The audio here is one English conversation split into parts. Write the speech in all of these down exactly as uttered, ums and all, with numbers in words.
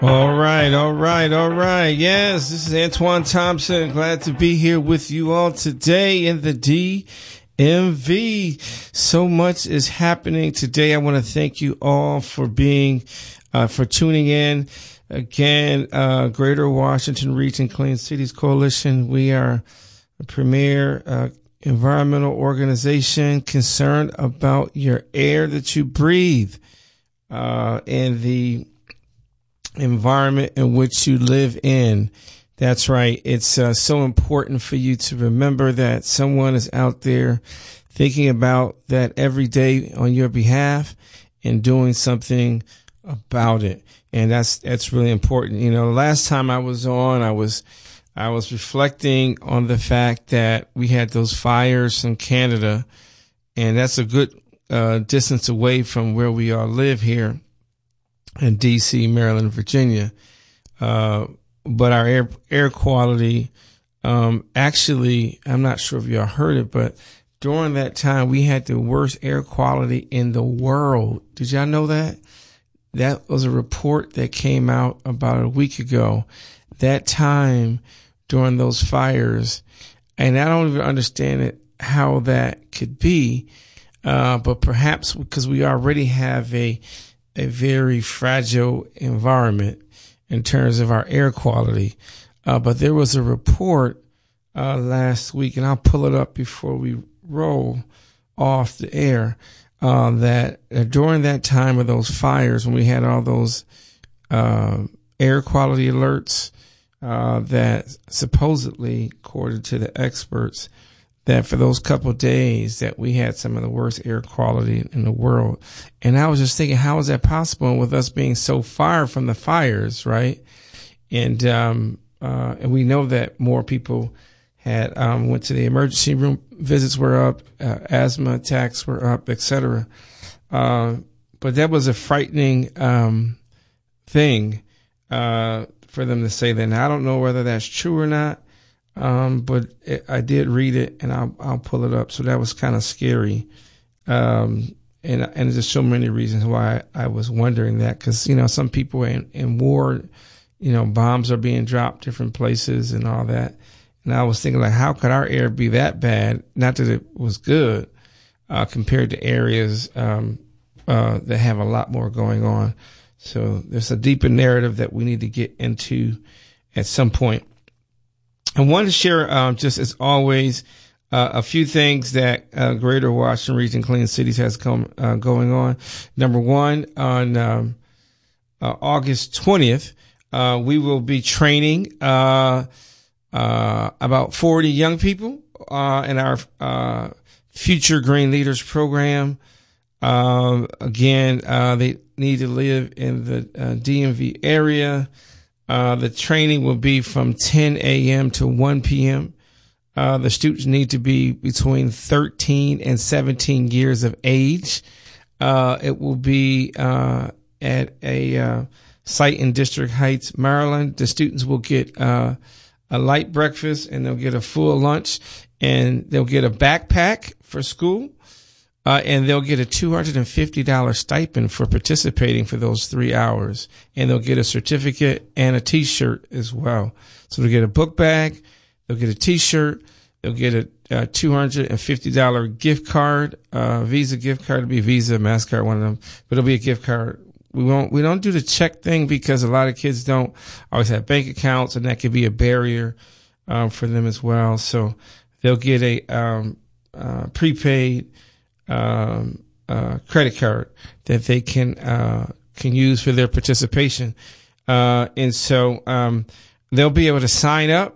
All right, all right, all right. Yes, this is Antoine Thompson. Glad to be here with you all today in the D M V. So much is happening today. I want to thank you all for being, uh, for tuning in. Again, uh, Greater Washington Region Clean Cities Coalition. We are a premier uh, environmental organization concerned about your air that you breathe, uh, and the environment in which you live in. That's right. It's uh, so important for you to remember that someone is out there thinking about that every day on your behalf and doing something about it. And that's, that's really important. You know, the last time I was on, I was, I was reflecting on the fact that we had those fires in Canada, and that's a good uh, distance away from where we all live here in D C, Maryland, Virginia. Uh, but our air, air quality, um, actually, I'm not sure if y'all heard it, but during that time, we had the worst air quality in the world. Did y'all know that? That was a report that came out about a week ago. That time during those fires, and I don't even understand it, how that could be. Uh, but perhaps because we already have a, a very fragile environment in terms of our air quality. Uh, but there was a report, uh, last week, and I'll pull it up before we roll off the air, uh, that uh, during that time of those fires, when we had all those, uh, air quality alerts, uh, that supposedly, according to the experts, that for those couple of days that we had some of the worst air quality in the world. And I was just thinking, how is that possible with us being so far from the fires, right? And, um, uh, and we know that more people had, um, went to the emergency room, visits were up, uh, asthma attacks were up, et cetera. Uh, but that was a frightening, um, thing, uh, for them to say that. Now, I don't know whether that's true or not. Um, but it, I did read it, and I'll, I'll pull it up. So that was kind of scary. Um, and, and there's so many reasons why I, I was wondering that. Cause, you know, some people in, in war, you know, bombs are being dropped different places and all that. And I was thinking, like, how could our air be that bad? Not that it was good, uh, compared to areas, um, uh, that have a lot more going on. So there's a deeper narrative that we need to get into at some point. I wanted to share, um, just as always, uh, a few things that uh, Greater Washington Region Clean Cities has come uh, going on. Number one, on um, uh, August twentieth, uh, we will be training uh, uh, about forty young people uh, in our uh, Future Green Leaders program. Uh, again, uh, they need to live in the uh, D M V area. Uh, the training will be from ten a.m. to one p.m. Uh, the students need to be between thirteen and seventeen years of age. Uh, it will be, uh, at a, uh, site in District Heights, Maryland. The students will get, uh, a light breakfast, and they'll get a full lunch, and they'll get a backpack for school. Uh, and they'll get a two hundred fifty dollars stipend for participating for those three hours. And they'll get a certificate and a t-shirt as well. So they'll get a book bag, they'll get a t-shirt, they'll get a, a two hundred fifty dollars gift card, uh, Visa gift card. It'll be Visa, MasterCard, one of them, but it'll be a gift card. We won't, we don't do the check thing because a lot of kids don't always have bank accounts, and that could be a barrier, um, for them as well. So they'll get a, um, uh, prepaid, um, uh, credit card that they can, uh, can use for their participation. Uh, and so, um, they'll be able to sign up,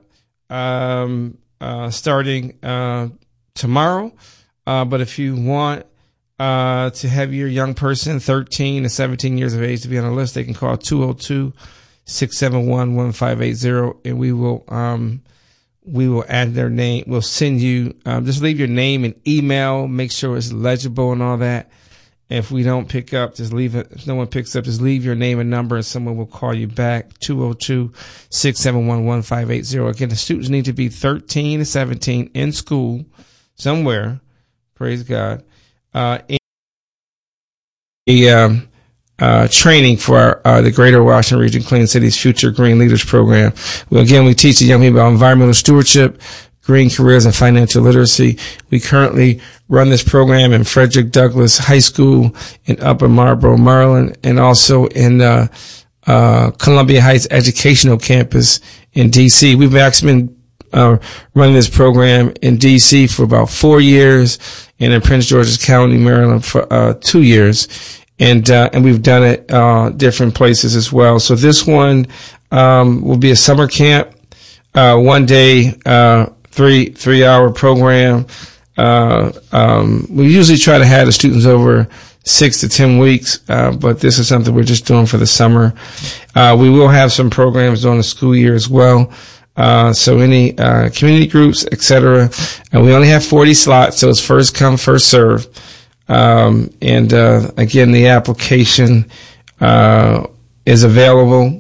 um, uh, starting, uh, tomorrow. Uh, but if you want, uh, to have your young person, thirteen to seventeen years of age, to be on the list, they can call two oh two, six seven one, one five eight zero, and we will, um, we will add their name. We'll send you, um, just leave your name and email, make sure it's legible and all that. If we don't pick up, just leave it. If no one picks up, just leave your name and number, and someone will call you back. two oh two, six seven one, one five eight zero. Again, the students need to be thirteen to seventeen in school somewhere. Praise God. Uh, a, um, uh, training for our, uh, the Greater Washington Region Clean Cities Future Green Leaders Program. Well, again, we teach the young people about environmental stewardship, green careers, and financial literacy. We currently run this program in Frederick Douglass High School in Upper Marlboro, Maryland, and also in uh, uh, Columbia Heights Educational Campus in D C. We've actually been uh, running this program in D C for about four years, and in Prince George's County, Maryland, for uh, two years. And uh, and we've done it uh different places as well. So this one um will be a summer camp, uh one day, uh three three hour program. Uh um we usually try to have the students over six to ten weeks, uh but this is something we're just doing for the summer. Uh we will have some programs during the school year as well. Uh so any uh community groups, et cetera. And we only have forty slots, so it's first come, first serve. Um, and, uh, again, the application, uh, is available,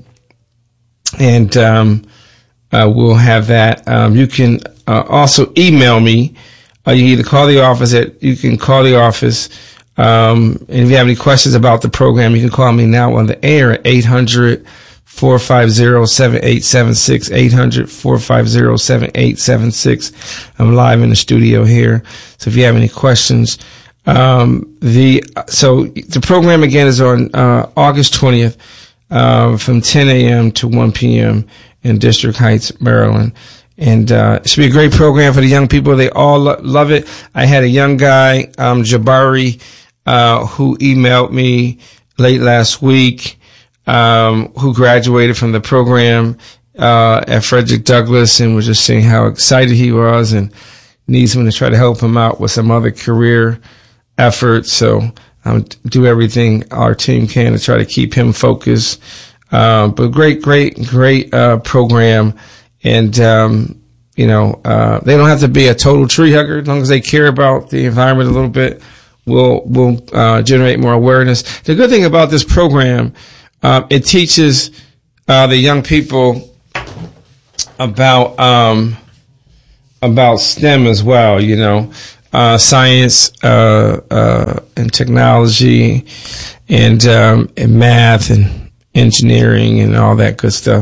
and, um, uh, we'll have that. Um, you can, uh, also email me. Uh, you either call the office at, you can call the office. Um, and if you have any questions about the program, you can call me now on the air at eight hundred, four five zero, seven eight seven six, eight hundred, four five zero, seven eight seven six. I'm live in the studio here. So if you have any questions, Um, the, so the program again is on, uh, August twentieth, uh, from ten a.m. to one p.m. in District Heights, Maryland. And, uh, it should be a great program for the young people. They all lo- love it. I had a young guy, um, Jabari, uh, who emailed me late last week, um, who graduated from the program, uh, at Frederick Douglass, and was just saying how excited he was and needs someone to try to help him out with some other career effort. So um, do everything our team can to try to keep him focused. Uh, but great, great, great uh, program. And, um, you know, uh, they don't have to be a total tree hugger. As long as they care about the environment a little bit, we'll, we'll uh, generate more awareness. The good thing about this program, uh, it teaches uh, the young people about um, about STEM as well, you know. Uh, science, uh, uh, and technology, and, um, and math and engineering and all that good stuff.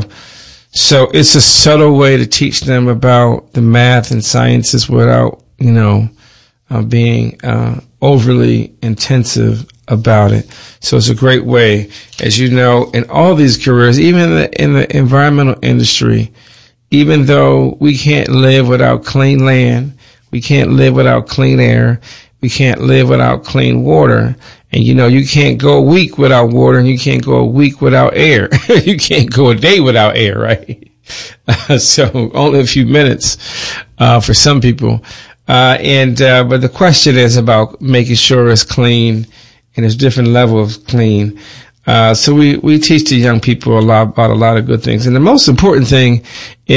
So it's a subtle way to teach them about the math and sciences without, you know, uh, being, uh, overly intensive about it. So it's a great way, as you know, in all these careers, even in the, in the environmental industry, even though we can't live without clean land, we can't live without clean air. We can't live without clean water. And, you know, you can't go a week without water, and you can't go a week without air. You can't go a day without air, right? Uh, so only a few minutes, uh, for some people. Uh, and, uh, but the question is about making sure it's clean, and there's different levels of clean. Uh, so we, we teach the young people a lot about a lot of good things. And the most important thing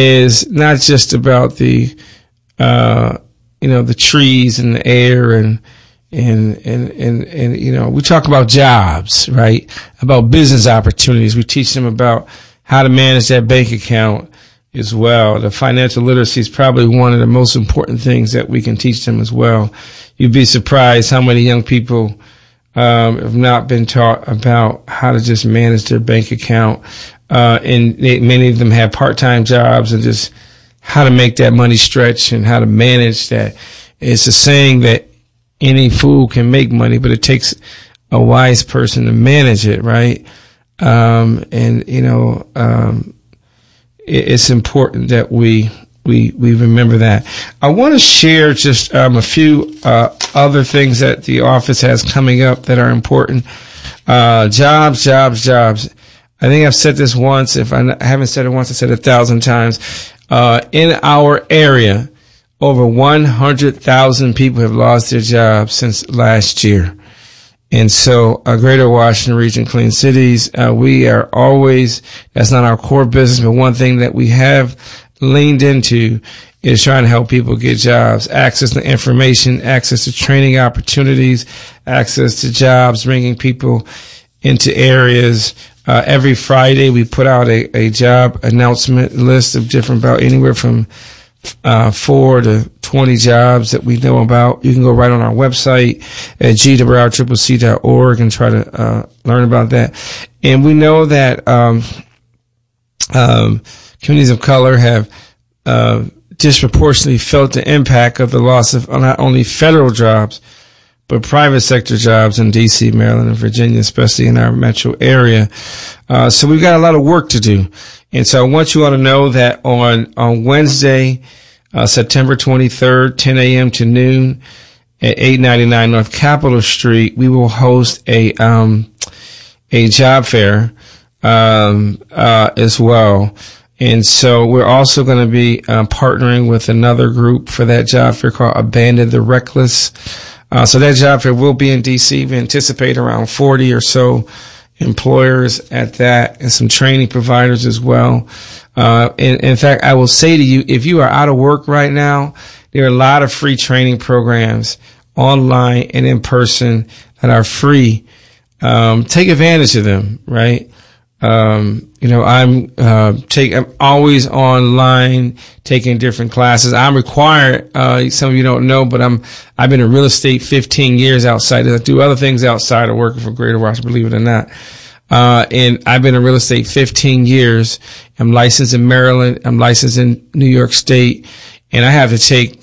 is not just about the, uh, you know, the trees and the air and, and, and, and, and, you know, we talk about jobs, right? About business opportunities. We teach them about how to manage that bank account as well. The financial literacy is probably one of the most important things that we can teach them as well. You'd be surprised how many young people, um, have not been taught about how to just manage their bank account. Uh, and they, many of them have part-time jobs and just how to make that money stretch and how to manage that. It's a saying that any fool can make money, but it takes a wise person to manage it, right? Um, and, you know, um, it, it's important that we, we, we remember that. I want to share just, um, a few, uh, other things that the office has coming up that are important. Uh, jobs, jobs, jobs. I think I've said this once. If I haven't said it once, I said it a thousand times. Uh, in our area, over one hundred thousand people have lost their jobs since last year. And so, uh, Greater Washington Region Clean Cities, uh, we are always, that's not our core business, but one thing that we have leaned into is trying to help people get jobs, access to information, access to training opportunities, access to jobs, bringing people into areas. Uh, every Friday we put out a, a job announcement list of different, about anywhere from, uh, four to twenty jobs that we know about. You can go right on our website at g w r c c c dot org and try to uh, learn about that. And we know that um, um, communities of color have uh, disproportionately felt the impact of the loss of not only federal jobs, but private sector jobs in D C, Maryland, and Virginia, especially in our metro area. Uh, so we've got a lot of work to do. And so I want you all to know that on, on Wednesday, uh, September twenty-third, ten a.m. to noon at eight ninety-nine North Capitol Street, we will host a, um, a job fair, um, uh, as well. And so we're also going to be, uh, partnering with another group for that job fair called Abandon the Reckless. Uh, so that job fair will be in D C. We anticipate around forty or so employers at that and some training providers as well. Uh, in, in fact, I will say to you, if you are out of work right now, there are a lot of free training programs online and in person that are free. Um, take advantage of them, right? Um, you know, I'm, uh, take, I'm always online taking different classes. I'm required, uh, some of you don't know, but I'm, I've been in real estate fifteen years outside. I do other things outside of working for Greater Washington, believe it or not. Uh, and I've been in real estate fifteen years. I'm licensed in Maryland. I'm licensed in New York State, and I have to take,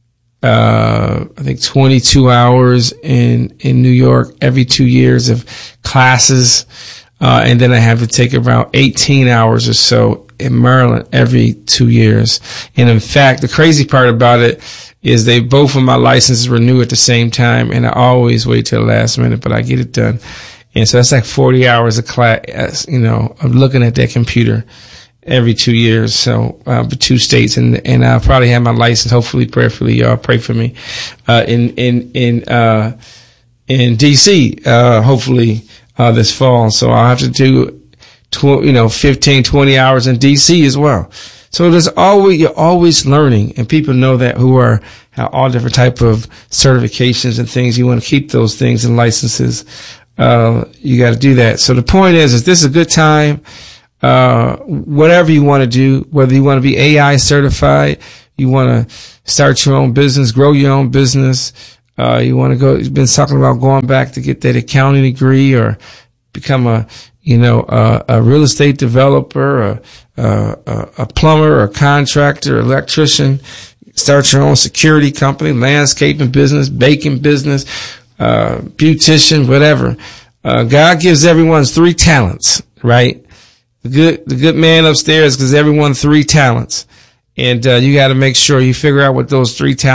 uh, I think twenty-two hours in, in New York every two years of classes. Uh, and then I have to take around eighteen hours or so in Maryland every two years. And in fact, the crazy part about it is they both of my licenses renew at the same time, and I always wait till the last minute, but I get it done. And so that's like forty hours of class, you know, of looking at that computer every two years. So, uh, but two states, and, and I'll probably have my license, hopefully, prayerfully, y'all pray for me, uh, in, in, in, uh, in D C, uh, hopefully, uh, this fall. So I'll have to do, tw- you know, fifteen, twenty hours in D C as well. So there's always, you're always learning, and people know that who are, have all different type of certifications and things. You want to keep those things and licenses. Uh, you got to do that. So the point is, is this is a good time, uh, whatever you want to do, whether you want to be A I certified, you want to start your own business, grow your own business, uh, you want to go, you've been talking about going back to get that accounting degree or become a, you know, a, a real estate developer, a, a, a plumber, or a contractor, electrician, start your own security company, landscaping business, baking business, uh, beautician, whatever. Uh, God gives everyone three talents, right? The good, the good man upstairs gives everyone three talents. And, uh, you got to make sure you figure out what those three talents